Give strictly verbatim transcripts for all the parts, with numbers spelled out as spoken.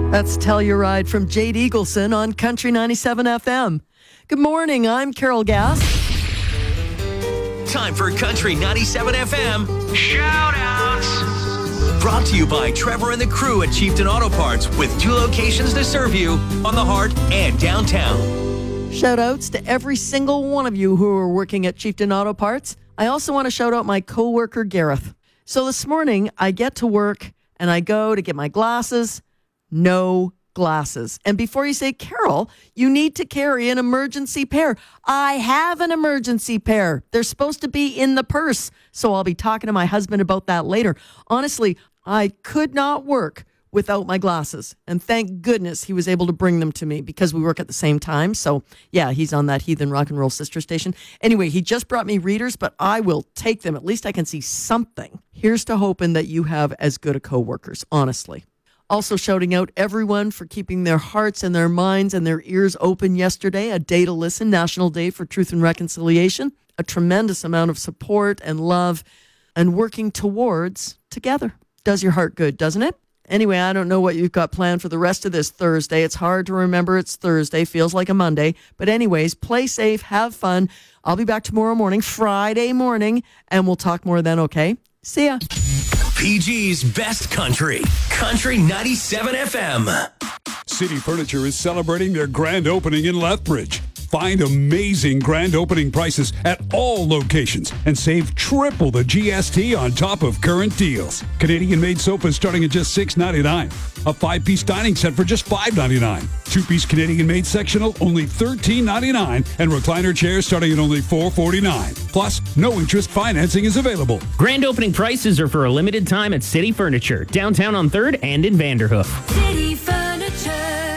That's Telluride from Jade Eagleson on Country ninety-seven F M. Good morning, I'm Carol Gass. Time for Country ninety-seven F M Shout-outs. Brought to you by Trevor and the crew at Chieftain Auto Parts with two locations to serve you on the Heart and downtown. Shout-outs to every single one of you who are working at Chieftain Auto Parts. I also want to shout out my co-worker, Gareth. So this morning, I get to work and I go to get my glasses. No glasses. And before you say, Carol, you need to carry an emergency pair. I have an emergency pair. They're supposed to be in the purse. So I'll be talking to my husband about that later. Honestly, I could not work without my glasses. And thank goodness he was able to bring them to me because we work at the same time. So yeah, he's on that Heathen Rock and Roll sister station. Anyway, he just brought me readers, but I will take them. At least I can see something. Here's to hoping that you have as good a co-workers, honestly. Also shouting out everyone for keeping their hearts and their minds and their ears open yesterday. A day to listen, National Day for Truth and Reconciliation. A tremendous amount of support and love and working towards together. Does your heart good, doesn't it? Anyway, I don't know what you've got planned for the rest of this Thursday. It's hard to remember it's Thursday. Feels like a Monday. But anyways, play safe, have fun. I'll be back tomorrow morning, Friday morning, and we'll talk more then, okay? See ya. P G's Best Country, Country ninety-seven F M. City Furniture is celebrating their grand opening in Lethbridge. Find amazing grand opening prices at all locations and save triple the G S T on top of current deals. Canadian-made sofas starting at just six ninety-nine. A five-piece dining set for just five ninety-nine. Two-piece Canadian-made sectional only thirteen ninety-nine, and recliner chairs starting at only four forty-nine. Plus, no interest financing is available. Grand opening prices are for a limited time at City Furniture, downtown on third and in Vanderhoof. City Furniture.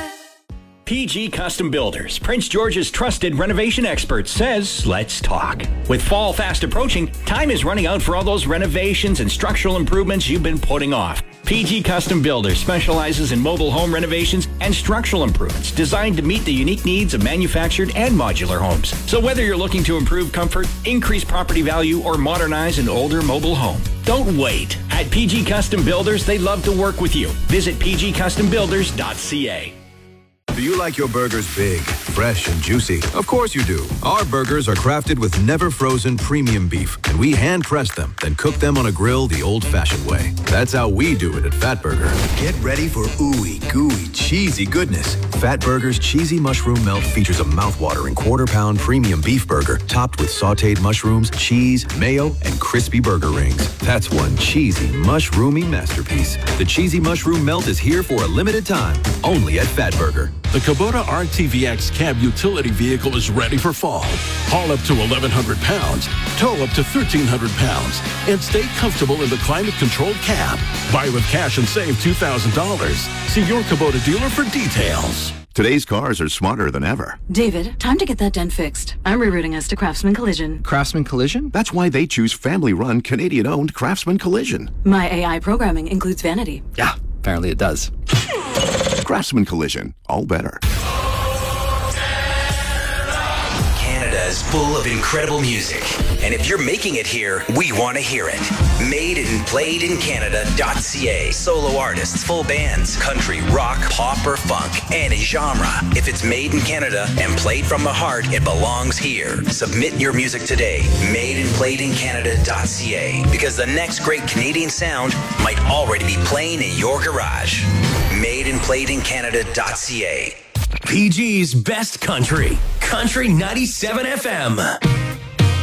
P G Custom Builders, Prince George's trusted renovation expert, says, let's talk. With fall fast approaching, time is running out for all those renovations and structural improvements you've been putting off. P G Custom Builders specializes in mobile home renovations and structural improvements designed to meet the unique needs of manufactured and modular homes. So whether you're looking to improve comfort, increase property value, or modernize an older mobile home, don't wait. At P G Custom Builders, they love to work with you. Visit p g custom builders dot c a. Do you like your burgers big, fresh, and juicy? Of course you do. Our burgers are crafted with never frozen premium beef, and we hand press them, then cook them on a grill the old-fashioned way. That's how we do it at Fat Burger. Get ready for ooey, gooey, cheesy goodness. Fat Burger's Cheesy Mushroom Melt features a mouth-watering quarter-pound premium beef burger topped with sautéed mushrooms, cheese, mayo, and crispy burger rings. That's one cheesy, mushroomy masterpiece. The Cheesy Mushroom Melt is here for a limited time, only at Fat Burger. The Kubota R T V X cab utility vehicle is ready for fall. Haul up to eleven hundred pounds, tow up to thirteen hundred pounds, and stay comfortable in the climate-controlled cab. Buy with cash and save two thousand dollars. See your Kubota dealer for details. Today's cars are smarter than ever. David, time to get that dent fixed. I'm rerouting us to Craftsman Collision. Craftsman Collision? That's why they choose family-run, Canadian-owned Craftsman Collision. My A I programming includes vanity. Yeah, apparently it does. Craftsman Collision, all better. Canada is full of incredible music. And if you're making it here, we want to hear it. Made and played in Canada dot c a. Solo artists, full bands, country, rock, pop, or funk, any genre. If it's made in Canada and played from the heart, it belongs here. Submit your music today. Made and played in Canada dot c a. Because the next great Canadian sound might already be playing in your garage. Made and played in Canada dot c a. P G's Best Country, Country ninety-seven F M.